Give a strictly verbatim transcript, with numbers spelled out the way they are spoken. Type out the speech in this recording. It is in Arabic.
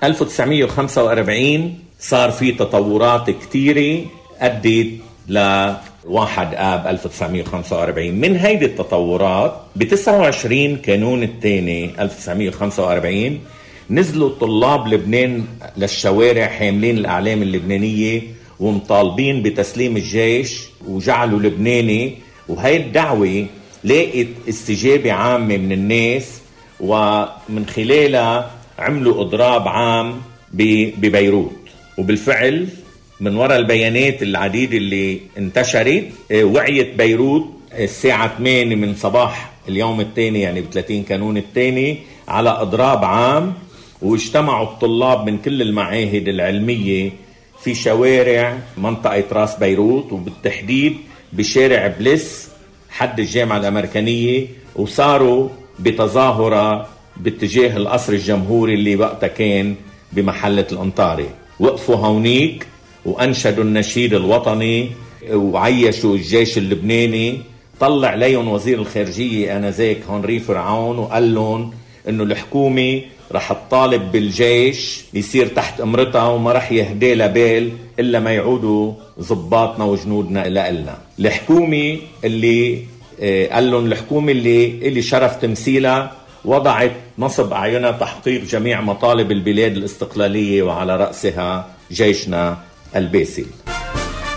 ألف وتسعمية وخمسة وأربعين صار في تطورات كتيرة أدت لواحد آب ألف وتسعمية وخمسة وأربعين. من هيدي التطورات ب تسعة وعشرين كانون الثاني ألف وتسعمية وخمسة وأربعين نزلوا طلاب لبنان للشوارع حاملين الأعلام اللبنانية ومطالبين بتسليم الجيش وجعلوا لبناني، وهي الدعوة لقيت استجابة عامة من الناس، ومن خلالها عملوا إضراب عام ببيروت. وبالفعل من وراء البيانات العديدة اللي انتشرت وعيت بيروت الساعة ثمانية من صباح اليوم الثاني يعني بثلاثين كانون الثاني على إضراب عام، واجتمعوا الطلاب من كل المعاهد العلمية في شوارع منطقة راس بيروت، وبالتحديد بشارع بليس حد الجامعة الأمريكانية، وصاروا بتظاهرة باتجاه القصر الجمهوري اللي وقتها كان بمحلة الأنطاري. وقفوا هونيك وأنشدوا النشيد الوطني وعيشوا الجيش اللبناني. طلع ليهم وزير الخارجية آنذاك هنري فرعون وقال لهم إنه الحكومة رح تطالب بالجيش يصير تحت امرتها وما رح يهدي لبال إلا ما يعودوا ضباطنا وجنودنا إلى إلنا. الحكومة اللي قال لهم الحكومة اللي اللي شرف تمثيلها وضعت نصب أعينها تحقيق جميع مطالب البلاد الاستقلالية وعلى رأسها جيشنا الباسل.